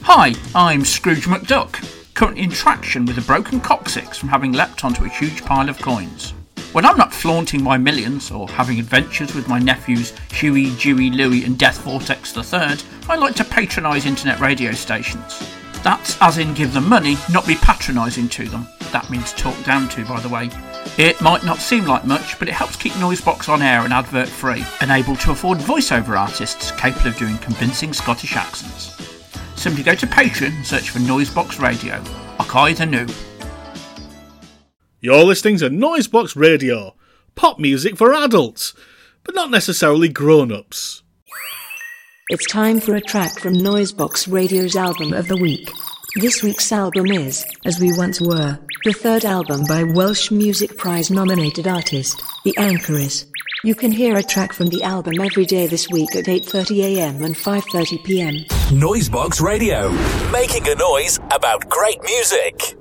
Hi, I'm Scrooge McDuck, currently in traction with a broken coccyx from having leapt onto a huge pile of coins. When I'm not flaunting my millions or having adventures with my nephews Huey, Dewey, Louie and Death Vortex III, I like to patronise internet radio stations. That's as in give them money, not be patronising to them. That means talk down to, by the way. It might not seem like much, but it helps keep Noisebox on air and advert free, and able to afford voiceover artists capable of doing convincing Scottish accents. Simply go to Patreon and search for Noisebox Radio. Okai the Noob. You're listening to Noisebox Radio, pop music for adults, but not necessarily grown-ups. It's time for a track from Noisebox Radio's album of the week. This week's album is As We Once Were, the third album by Welsh Music Prize-nominated artist, The Anchoress. You can hear a track from the album every day this week at 8:30am and 5:30pm. Noisebox Radio, making a noise about great music.